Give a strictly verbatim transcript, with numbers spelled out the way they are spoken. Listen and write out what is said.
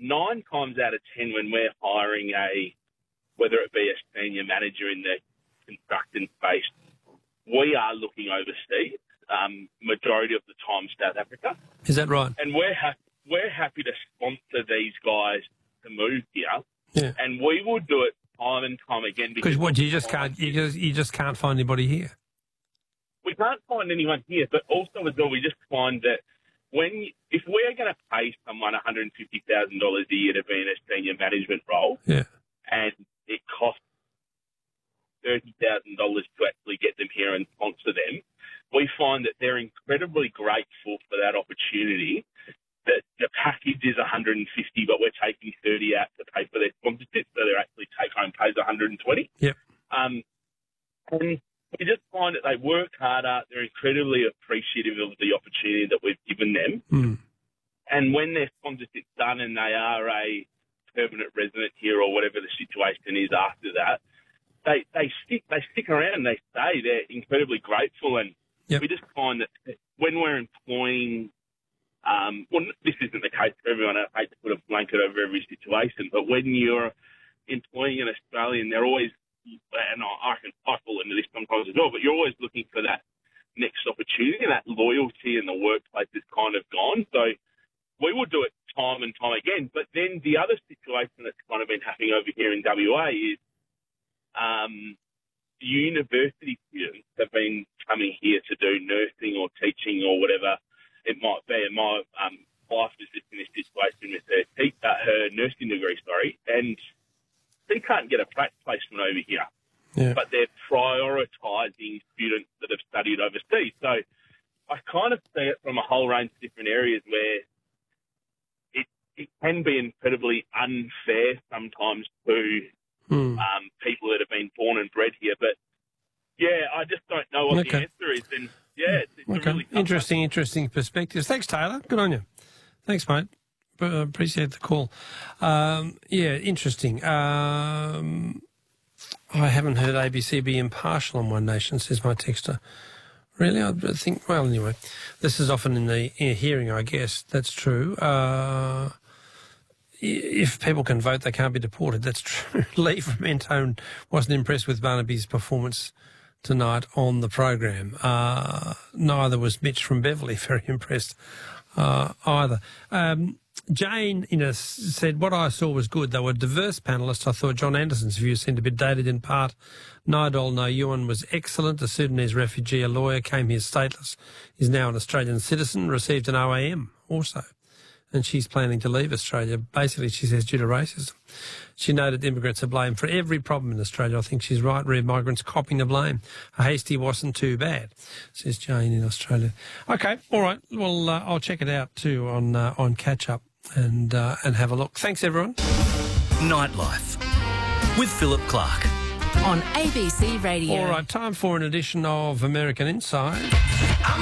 nine times out of ten when we're hiring a, whether it be a senior manager in the construction space, we are looking overseas, um, majority of the time South Africa. Is that right? And we're, ha- we're happy to sponsor these guys to move here. Yeah. And we will do it time and time again. Because what, you just can't, you just, you just can't find anybody here. We can't find anyone here, but also as well, we just find that when, if we're going to pay someone one hundred fifty thousand dollars a year to be in a senior management role, yeah, and it costs thirty thousand dollars to actually get them here and sponsor them, we find that they're incredibly grateful for that opportunity, that the package is one hundred fifty, but we're taking thirty out to pay for their sponsorship, so their actually take-home pays one hundred twenty. Yep. Um, and we just find that they work harder, they're incredibly appreciative of the opportunity that we've given them. Mm. And when their sponsorship's done and they are a permanent resident here or whatever the situation is after that, they they stick they stick around and they stay. They're incredibly grateful. And yep. we just find that when we're employing, um, well, this isn't the case for everyone. I hate to put a blanket over every situation, but when you're employing an Australian, they're always, and I can I fall into this sometimes as well, but you're always looking for that next opportunity, and that loyalty in the workplace is kind of gone. So we will do it time and time again. But then the other situation that's kind of been happening over here in W A is um, university students have been coming here to do nursing or teaching or whatever it might be. And my um, wife is just in this situation with her, te- uh, her nursing degree, sorry, and they can't get a placement over here, yeah. but they're prioritising students that have studied overseas. So I kind of see it from a whole range of different areas where it it can be incredibly unfair sometimes to mm. um, people that have been born and bred here. But, yeah, I just don't know what okay. the answer is. And, yeah, it's, it's okay. a really tough Interesting, one. interesting perspectives. Thanks, Taylor. Good on you. Thanks, mate. Uh, appreciate the call. Um, yeah, interesting. Um, I haven't heard A B C be impartial on One Nation, says my texter. Really? I think, well, anyway, this is often in the hearing, I guess. That's true. Uh, if people can vote, they can't be deported. That's true. Lee from Mentone wasn't impressed with Barnaby's performance tonight on the program. Uh, neither was Mitch from Beverley very impressed uh, either. Um, Jane you know, said, what I saw was good. They were diverse panellists. I thought John Anderson's views seemed a bit dated in part. Nidal Noyuan was excellent. A Sudanese refugee, a lawyer, came here stateless, is now an Australian citizen, received an O A M also. And she's planning to leave Australia. Basically, she says, due to racism. She noted immigrants are blamed for every problem in Australia. I think she's right. Red migrants copping the blame. A hasty wasn't too bad, says Jane in Australia. Okay, all right. Well, uh, I'll check it out too on uh, on Catch Up and uh, and have a look. Thanks, everyone. Nightlife with Philip Clark on A B C Radio. All right, time for an edition of American Inside.